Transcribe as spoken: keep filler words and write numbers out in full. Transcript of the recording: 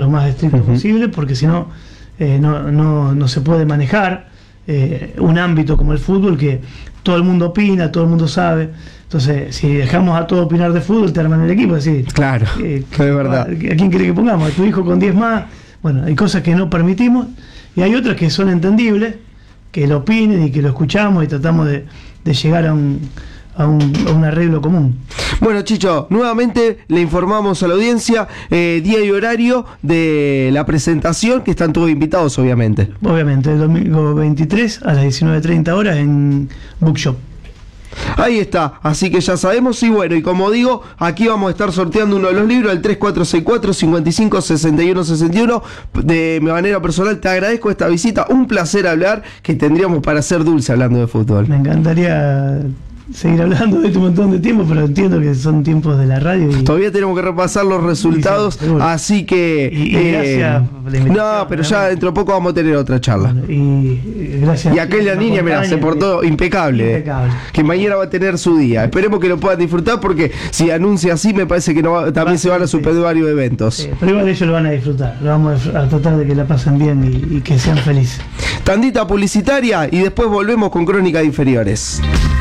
lo más estricto Uh-huh. posible, porque si no, eh, no, no, no se puede manejar eh, un ámbito como el fútbol, que todo el mundo opina, todo el mundo sabe. Entonces, si dejamos a todo opinar de fútbol, te arman el equipo. Así, claro, eh, es verdad. ¿A, ¿A quién quiere que pongamos? ¿A tu hijo con diez más? Bueno, hay cosas que no permitimos y hay otras que son entendibles, que lo opinen y que lo escuchamos y tratamos de, de llegar a un, a, un, a un arreglo común. Bueno, Chicho, nuevamente le informamos a la audiencia eh, día y horario de la presentación, que están todos invitados, obviamente. Obviamente, el domingo veintitrés a las diecinueve treinta horas en Bookshop. Ahí está, así que ya sabemos. Y bueno, y como digo, aquí vamos a estar sorteando uno de los libros, el tres cuatro seis cuatro, cinco cinco, seis uno seis uno. De mi manera personal te agradezco esta visita, un placer hablar, que tendríamos para ser dulce hablando de fútbol. Me encantaría seguir hablando de este montón de tiempo, pero entiendo que son tiempos de la radio y todavía tenemos que repasar los resultados, sí, sí, así que y, y eh, gracias por la invitación, no, pero ya dentro de poco vamos a tener otra charla. Bueno, y gracias. Y aquella niña, mira, se portó impecable, impecable. Eh, que mañana va a tener su día. Esperemos que lo puedan disfrutar, porque si anuncia así, me parece que no va, también va, se van a suspender sí. varios eventos. Sí, pero igual ellos lo van a disfrutar. Lo vamos a tratar de que la pasen bien y, y que sean felices. Tandita publicitaria y después volvemos con Crónicas Inferiores.